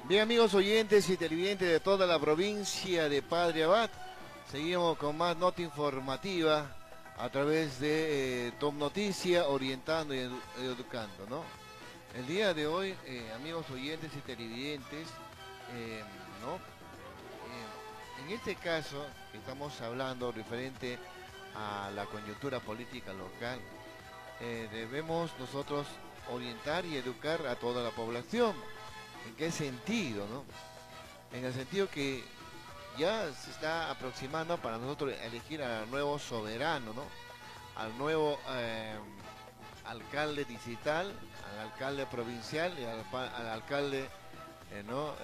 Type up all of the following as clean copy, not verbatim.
Bien, amigos oyentes y televidentes de toda la provincia de Padre Abad, seguimos con más nota informativa a través de Top Noticia, orientando y educando, ¿no? El día de hoy, amigos oyentes y televidentes, eh, ¿no? En este caso, que estamos hablando referente a la coyuntura política local, debemos nosotros orientar y educar a toda la población. ¿En qué sentido, no? En el sentido que ya se está aproximando para nosotros elegir al nuevo soberano, ¿no? Al nuevo alcalde distrital, al alcalde provincial y al alcalde, ¿no?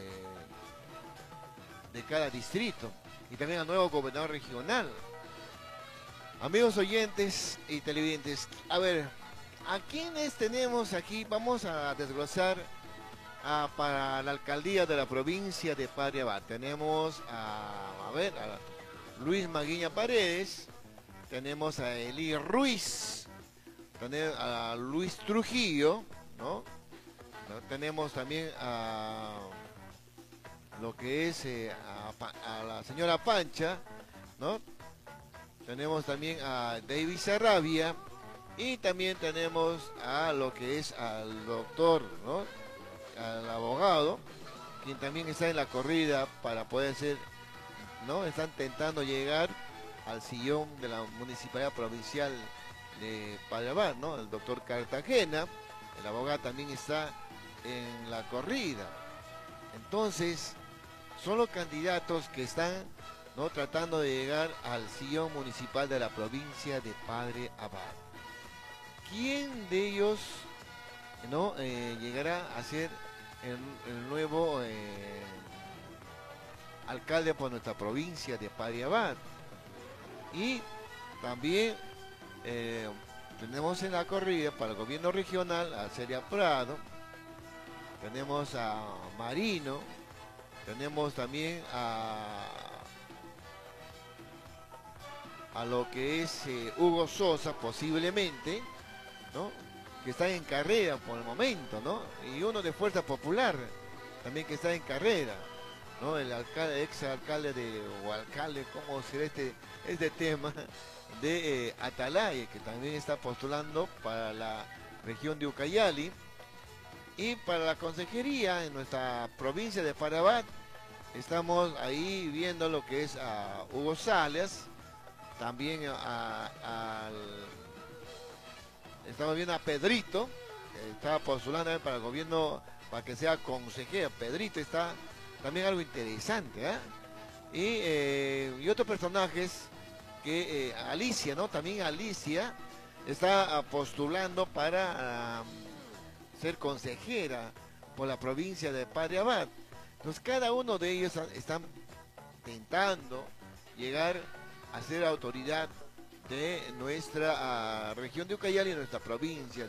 De cada distrito y también al nuevo gobernador regional. Amigos oyentes y televidentes, a ver, ¿a quiénes tenemos aquí? Vamos a desglosar para la alcaldía de la provincia de Padre Abad. Tenemos a Luis Maguiña Paredes, tenemos a Eli Ruiz, tenemos a Luis Trujillo, ¿no? Tenemos también a lo que es a la señora Pancha, ¿no? Tenemos también a David Sarabia y también tenemos a lo que es al doctor, ¿no? Al abogado, quien también está en la corrida para poder ser, ¿no? Están intentando llegar al sillón de la Municipalidad Provincial de Padre Abad, ¿no? El doctor Cartagena, el abogado también está en la corrida. Entonces, son los candidatos que están, ¿no? Tratando de llegar al sillón municipal de la provincia de Padre Abad. ¿Quién de ellos, ¿no? Llegará a ser el nuevo alcalde por nuestra provincia de Padre Abad? Y también eh, tenemos en la corrida para el gobierno regional a Celia Prado, tenemos a Marino, tenemos también a lo que es Hugo Sosa posiblemente, ¿no? Que está en carrera por el momento, ¿no? Y uno de Fuerza Popular también que está en carrera, ¿no? El alcalde, ex alcalde o alcalde, ¿cómo será este tema? De Atalaya, que también está postulando para la región de Ucayali. Y para la consejería en nuestra provincia de Parabat, estamos ahí viendo lo que es a Hugo Salas, también estamos viendo a Pedrito, que está postulando para el gobierno, para que sea consejero. Pedrito está también algo interesante, ¿eh? Y otros personajes que Alicia, ¿no? También Alicia está postulando para ser consejera por la provincia de Padre Abad. Entonces cada uno de ellos están intentando llegar a ser autoridad de nuestra región de Ucayali y nuestra provincia